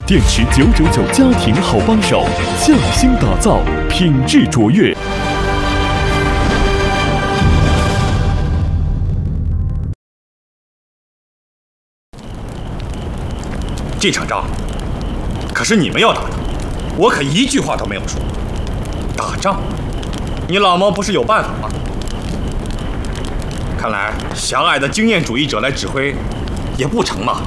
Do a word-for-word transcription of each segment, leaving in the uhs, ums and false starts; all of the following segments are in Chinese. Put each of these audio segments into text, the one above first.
电池九九九家庭好帮手，匠心打造，品质卓越。 这场仗可是你们要打的，我可一句话都没有说。打仗，你老毛不是有办法吗？看来狭隘的经验主义者来指挥也不成嘛。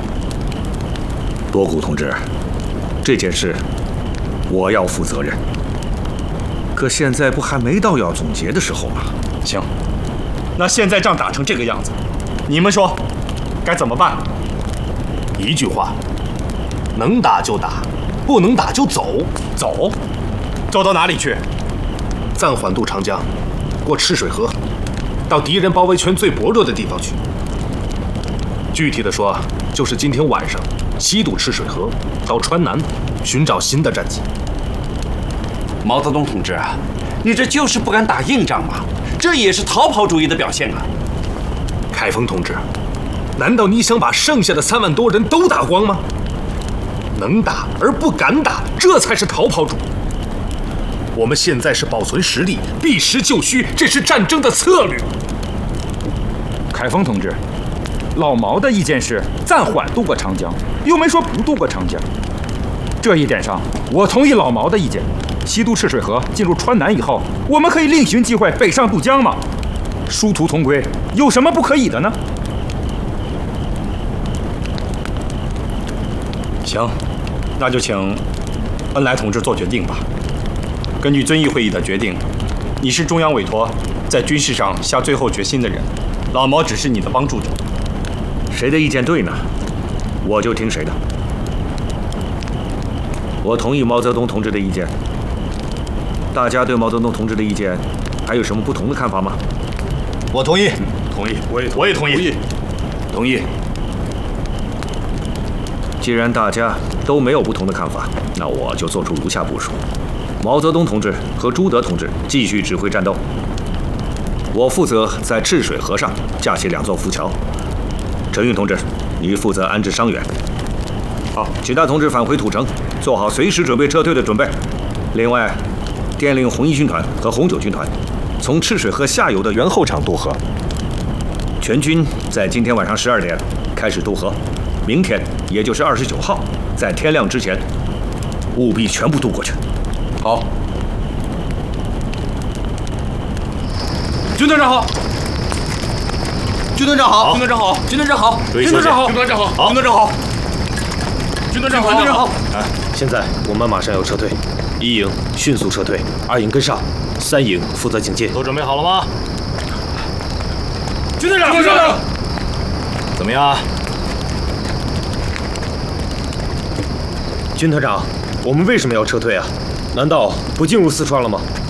多谷同志，这件事我要负责任。可现在不还没到要总结的时候吗？ 行，那现在仗打成这个样子，你们说该怎么办？ 一句话，能打就打，不能打就走。 走？走到哪里去？ 暂缓渡长江，过赤水河，到敌人包围圈最薄弱的地方去。具体的说，就是今天晚上西渡赤水河，到川南寻找新的战机。 毛泽东同志啊，你这就是不敢打硬仗嘛，这也是逃跑主义的表现啊。 凯丰同志，难道你想把剩下的三万多人都打光吗？能打而不敢打，这才是逃跑主义。我们现在是保存实力，避实就虚，这是战争的策略。 凯丰同志，老毛的意见是暂缓渡过长江，又没说不渡过长江。这一点上，我同意老毛的意见。西渡赤水河，进入川南以后，我们可以另寻机会北上渡江嘛。殊途同归，有什么不可以的呢？ 行，那就请恩来同志做决定吧。根据遵义会议的决定，你是中央委托在军事上下最后决心的人，老毛只是你的帮助者。 谁的意见对呢，我就听谁的。我同意毛泽东同志的意见。大家对毛泽东同志的意见还有什么不同的看法吗？ 我同意， 同意，我也我也同意， 同意， 同意。既然大家都没有不同的看法，那我就做出如下部署：毛泽东同志和朱德同志继续指挥战斗，我负责在赤水河上架起两座浮桥。陈云同志，你负责安置伤员。好，其他同志返回土城，做好随时准备撤退的准备。另外，电令红一军团和红九军团从赤水河下游的原后场渡河。全军在今天晚上十二点开始渡河，明天也就是二十九号，在天亮之前，务必全部渡过去。 好。 军团长好。军团长好，军团长好，军团长好，军团长好，军团长好，军团长好，军团长好，军团长好。 啊，现在我们马上要撤退，一营迅速撤退，二营跟上，三营负责警戒。 都准备好了吗？ 军团长，军团长， 怎么样？ 军团长，我们为什么要撤退啊？难道不进入四川了吗？